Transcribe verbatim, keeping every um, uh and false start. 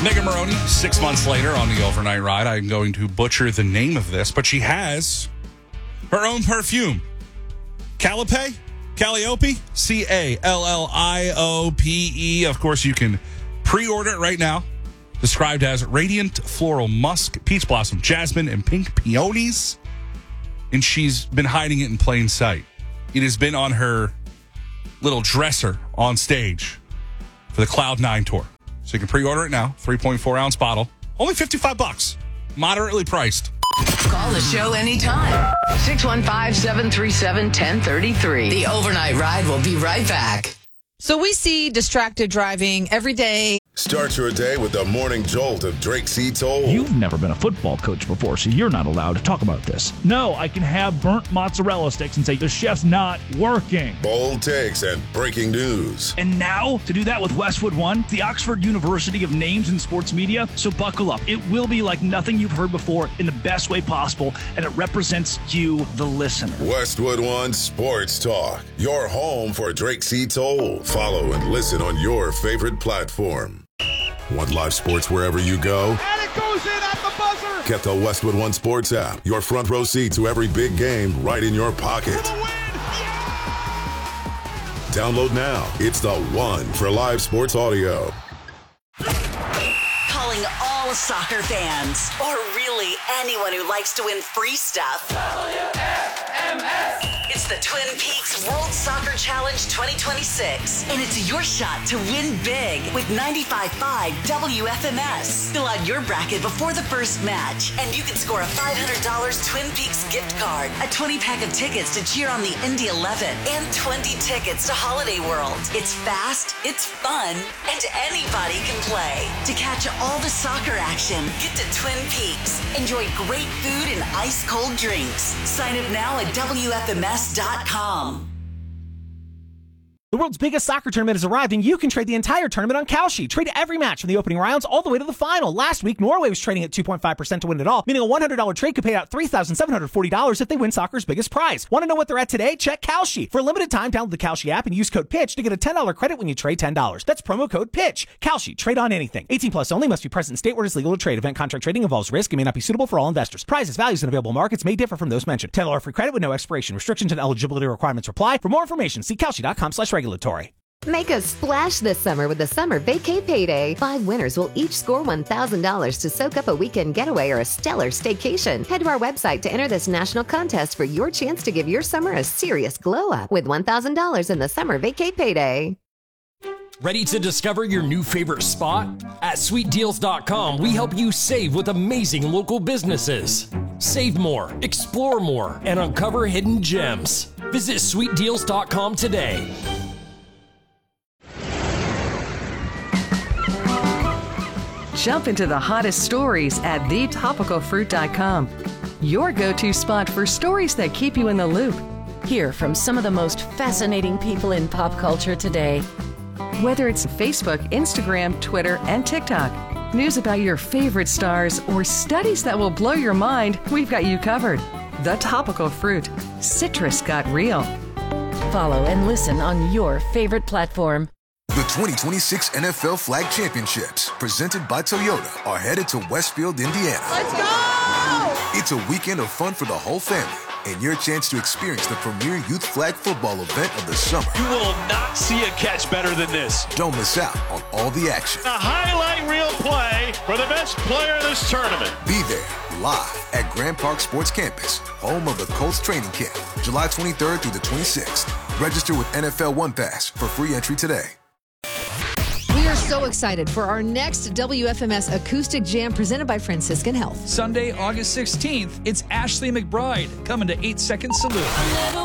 Megan Maroney, six months later on the overnight ride. I'm going to butcher the name of this, but she has her own perfume. Calliope? Calliope? C A L L I O P E. Of course, you can pre-order it right now. Described as radiant floral musk, peach blossom, jasmine, and pink peonies. And she's been hiding it in plain sight. It has been on her little dresser on stage for the Cloud nine tour. So you can pre-order it now. three point four ounce bottle. Only fifty-five bucks. Moderately priced. Call the show anytime. six one five, seven three seven, one zero three three. The Overnight Ride will be right back. So we see distracted driving every day. Start your day with the morning jolt of Drake C. Toll. You've never been a football coach before, so you're not allowed to talk about this. No, I can have burnt mozzarella sticks and say the chef's not working. Bold takes and breaking news. And now, to do that with Westwood One, the Oxford University of Names in Sports Media. So buckle up. It will be like nothing you've heard before in the best way possible, and it represents you, the listener. Westwood One Sports Talk. Your home for Drake C. Toll. Follow and listen on your favorite platform. Want live sports wherever you go? And it goes in at the buzzer! Get the Westwood One Sports app. Your front row seat to every big game right in your pocket. For the win! Yeah! Download now. It's the one for live sports audio. Calling all soccer fans, or really anyone who likes to win free stuff. W F M S! It's the Twin Peaks World Soccer Challenge twenty twenty-six, and it's your shot to win big with ninety-five point five W F M S. Fill out your bracket before the first match, and you can score a five hundred dollars Twin Peaks gift card, a twenty pack of tickets to cheer on the Indy eleven, and twenty tickets to Holiday World. It's fast, it's fun, and anybody can play. To catch all the soccer action, get to Twin Peaks. Enjoy great food and ice-cold drinks. Sign up now at W F M S dot com. The world's biggest soccer tournament has arrived, and you can trade the entire tournament on Kalshi. Trade every match from the opening rounds all the way to the final. Last week, Norway was trading at two point five percent to win it all, meaning a one hundred dollars trade could pay out three thousand seven hundred forty dollars if they win soccer's biggest prize. Want to know what they're at today? Check Kalshi. For a limited time, download the Kalshi app and use code PITCH to get a ten dollars credit when you trade ten dollars. That's promo code PITCH. Kalshi. Trade on anything. eighteen plus only. Must be present in state where it's legal to trade. Event contract trading involves risk and may not be suitable for all investors. Prizes, values, and available markets may differ from those mentioned. ten dollars free credit with no expiration. Restrictions and eligibility requirements apply. For more information, see Kalshi dot com slash regulatory. Make a splash this summer with the Summer Vacay Payday. Five winners will each score one thousand dollars to soak up a weekend getaway or a stellar staycation. Head to our website to enter this national contest for your chance to give your summer a serious glow up with one thousand dollars in the Summer Vacay Payday. Ready to discover your new favorite spot? At sweet deals dot com, we help you save with amazing local businesses. Save more, explore more, and uncover hidden gems. Visit sweet deals dot com today. Jump into the hottest stories at the topical fruit dot com. Your go-to spot for stories that keep you in the loop. Hear from some of the most fascinating people in pop culture today. Whether it's Facebook, Instagram, Twitter, and TikTok, news about your favorite stars, or studies that will blow your mind, we've got you covered. The Topical Fruit. Citrus got real. Follow and listen on your favorite platform. The twenty twenty-six N F L Flag Championships, presented by Toyota, are headed to Westfield, Indiana. Let's go! It's a weekend of fun for the whole family, and your chance to experience the premier youth flag football event of the summer. You will not see a catch better than this. Don't miss out on all the action. A highlight reel play for the best player of this tournament. Be there live at Grand Park Sports Campus, home of the Colts training camp, July twenty-third through the twenty-sixth. Register with N F L One Pass for free entry today. We are so excited for our next W F M S Acoustic Jam presented by Franciscan Health. Sunday, August sixteenth, it's Ashley McBride coming to eight second Salute.